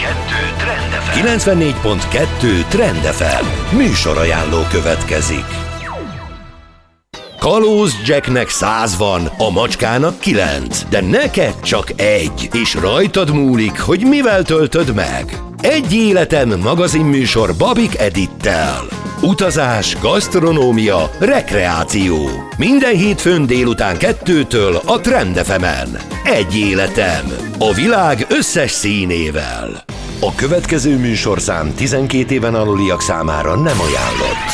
Trend FM. 94.2 Trend FM. Műsorajánló következik. Kalóz Jacknek 100 van, a macskának 9, de neked csak 1, és rajtad múlik, hogy mivel töltöd meg. Egy életen magazinműsor Babik Edittel. Utazás, gasztronómia, rekreáció. Minden hétfőn délután 2-től a Trend FM-en. Egy életem. A világ összes színével. A következő műsorszám 12 éven aluliak számára nem ajánlott.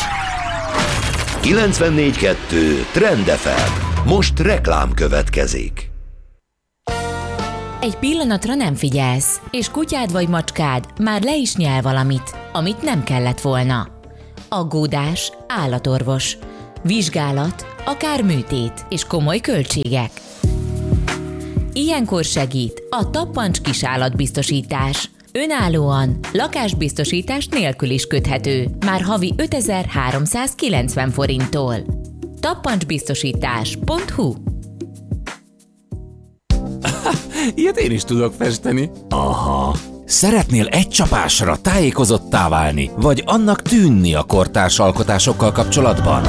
94.2 Trend FM. Most reklám következik. Egy pillanatra nem figyelsz, és kutyád vagy macskád már le is nyel valamit, amit nem kellett volna. Aggódás, állatorvos, vizsgálat, akár műtét és komoly költségek. Ilyenkor segít a Tappancs kisállatbiztosítás. Önállóan, lakásbiztosítás nélkül is köthető, már havi 5390 forinttól. Tappancsbiztosítás.hu. Ilyet én is tudok festeni. Aha. Szeretnél egy csapásra tájékozottá válni, vagy annak tűnni a kortárs alkotásokkal kapcsolatban?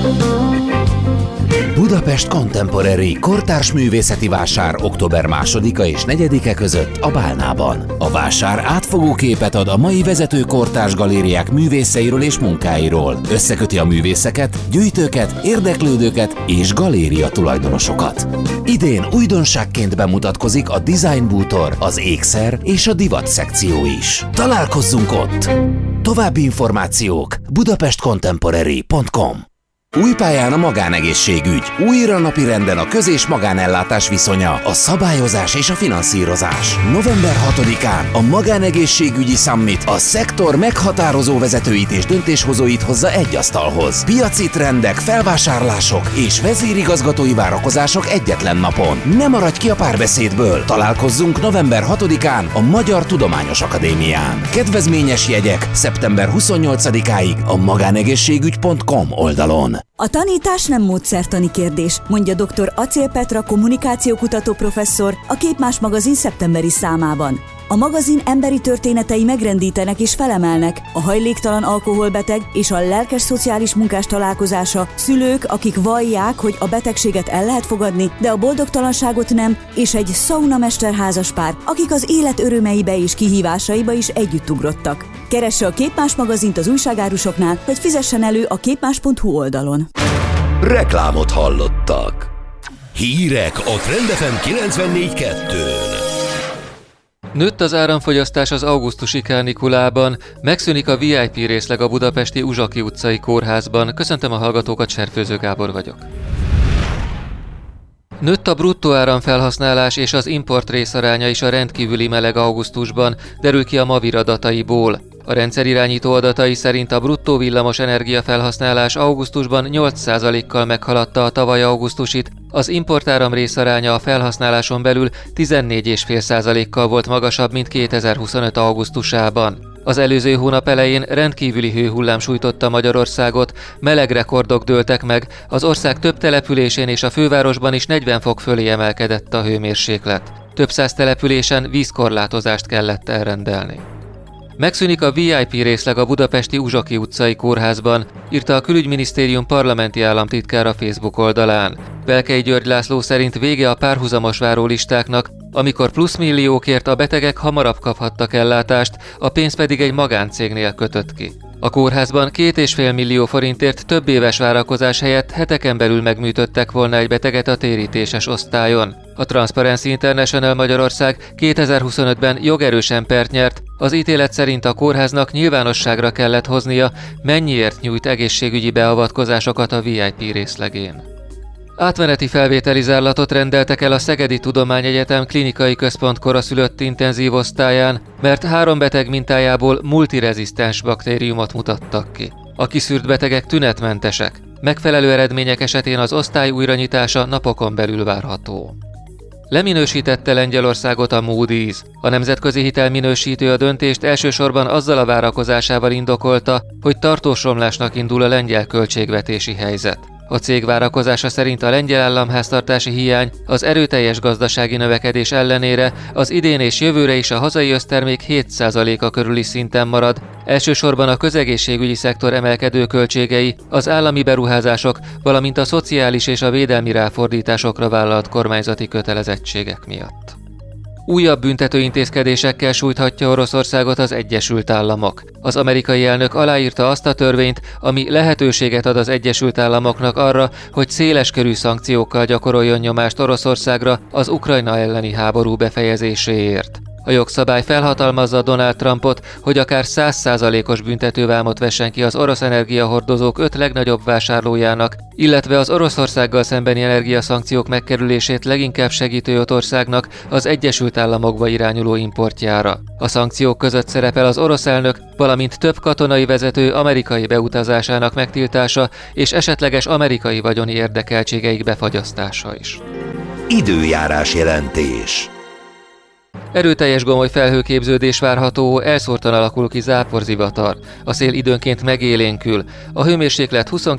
Budapest Contemporary kortárs művészeti vásár október 2-a és 4-e között a Bálnában. A vásár átfogó képet ad a mai vezető kortárs galériák művészeiről és munkáiról. Összeköti a művészeket, gyűjtőket, érdeklődőket és galéria tulajdonosokat. Idén újdonságként bemutatkozik a Design Bútor, az ékszer és a divat szekció is. Találkozzunk ott! További információk budapestcontemporary.com. Új pályán a magánegészségügy, újra napirenden a köz- és magánellátás viszonya, a szabályozás és a finanszírozás. November 6-án a Magánegészségügyi Summit a szektor meghatározó vezetőit és döntéshozóit hozza egy asztalhoz. Piaci trendek, felvásárlások és vezérigazgatói várakozások egyetlen napon. Ne maradj ki a párbeszédből! Találkozzunk november 6-án a Magyar Tudományos Akadémián. Kedvezményes jegyek szeptember 28-áig a magánegészségügy.com oldalon. A tanítás nem módszertani kérdés, mondja dr. Acél Petra kommunikációkutató professzor a Képmás magazin szeptemberi számában. A magazin emberi történetei megrendítenek és felemelnek, a hajléktalan alkoholbeteg és a lelkes szociális munkás találkozása, szülők, akik vallják, hogy a betegséget el lehet fogadni, de a boldogtalanságot nem, és egy szaunamester házaspár, akik az élet örömeibe és kihívásaiba is együtt ugrottak. Keresse a Képmás magazint az újságárusoknál, vagy fizessen elő a képmás.hu oldalon. Reklámot hallottak. Hírek a Trend FM 94.2-n. Nőtt az áramfogyasztás az augusztusi kánikulában, megszűnik a VIP részleg a budapesti Uzsaki utcai kórházban. Köszöntöm a hallgatókat, Serfőző Gábor vagyok. Nőtt a bruttó áramfelhasználás és az import részaránya is a rendkívüli meleg augusztusban, derül ki a Mavir adataiból. A rendszerirányító adatai szerint a bruttó villamos energiafelhasználás augusztusban 8%-kal meghaladta a tavaly augusztusit, az importáram részaránya a felhasználáson belül 14,5%-kal volt magasabb, mint 2025 augusztusában. Az előző hónap elején rendkívüli hőhullám sújtotta Magyarországot, meleg rekordok dőltek meg, az ország több településén és a fővárosban is 40 fok fölé emelkedett a hőmérséklet. Több száz településen vízkorlátozást kellett elrendelni. Megszűnik a VIP részleg a budapesti Uzsaki utcai kórházban, írta a Külügyminisztérium parlamenti államtitkára Facebook oldalán. Belkei György László szerint vége a párhuzamos várólistáknak, amikor pluszmilliókért a betegek hamarabb kaphattak ellátást, a pénz pedig egy magáncégnél kötött ki. A kórházban 2,5 millió forintért több éves várakozás helyett heteken belül megműtöttek volna egy beteget a térítéses osztályon. A Transparency International Magyarország 2025-ben jogerősen pert nyert, az ítélet szerint a kórháznak nyilvánosságra kellett hoznia, mennyiért nyújt egészségügyi beavatkozásokat a VIP részlegén. Átmeneti felvételi zárlatot rendeltek el a Szegedi Tudományegyetem klinikai központ koraszülött intenzív osztályán, mert 3 beteg mintájából multirezisztens baktériumot mutattak ki. A kiszűrt betegek tünetmentesek. Megfelelő eredmények esetén az osztály újranyitása napokon belül várható. Leminősítette Lengyelországot a Moody's. A nemzetközi hitelminősítő a döntést elsősorban azzal a várakozásával indokolta, hogy tartós romlásnak indul a lengyel költségvetési helyzet. A cég várakozása szerint a lengyel államháztartási hiány az erőteljes gazdasági növekedés ellenére az idén és jövőre is a hazai össztermék 7%-a körüli szinten marad, elsősorban a közegészségügyi szektor emelkedő költségei, az állami beruházások, valamint a szociális és a védelmi ráfordításokra vállalt kormányzati kötelezettségek miatt. Újabb büntetőintézkedésekkel sújthatja Oroszországot az Egyesült Államok. Az amerikai elnök aláírta azt a törvényt, ami lehetőséget ad az Egyesült Államoknak arra, hogy széleskörű szankciókkal gyakoroljon nyomást Oroszországra az Ukrajna elleni háború befejezéséért. A jogszabály felhatalmazza Donald Trumpot, hogy akár 100%-os büntetővámot vessen ki az orosz energiahordozók 5 legnagyobb vásárlójának, illetve az Oroszországgal szembeni energiaszankciók megkerülését leginkább segítő 5 országnak az Egyesült Államokba irányuló importjára. A szankciók között szerepel az orosz elnök, valamint több katonai vezető amerikai beutazásának megtiltása és esetleges amerikai vagyoni érdekeltségeik befagyasztása is. Időjárás jelentés. Erőteljes gomoly felhőképződés várható, elszórtan alakul ki záporzivatar. A szél időnként megélénkül. A hőmérséklet 22